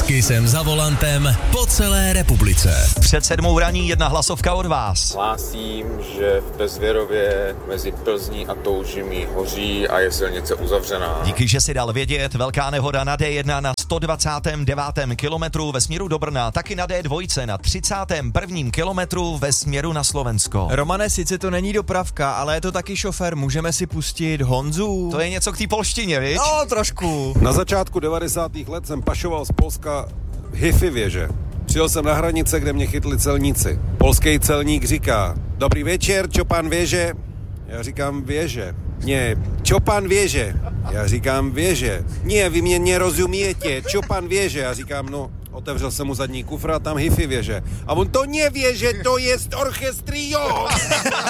Kissem za volantem po celé republice. Před 7 raní jedna hlasovka od vás. Hlásím, že v Bezvěrově mezi Plzní a Toužimí hoří a je silnice uzavřená. Díky, že si dal vědět, velká nehoda na D1 na 129. kilometru ve směru do Brna, taky na D2 na 31. kilometru ve směru na Slovensko. Romane, sice to není dopravka, ale je to taky šofér, můžeme si pustit Honzu? To je něco k té polštině, viď? No, trošku. Na začátku 90. let jsem pašoval z Polska hifi věže. Přijel jsem na hranice, kde mě chytli celníci. Polský celník říká: dobrý večer, čo pan věže? Já říkám věže. Ne, čo pan věže? Já říkám věže. Ne, vy mě nerozumíte, čo pan věže? Já říkám, no, otevřel jsem mu zadní kufr a tam hifi věže. A on to nevěže, to jest orchestrio!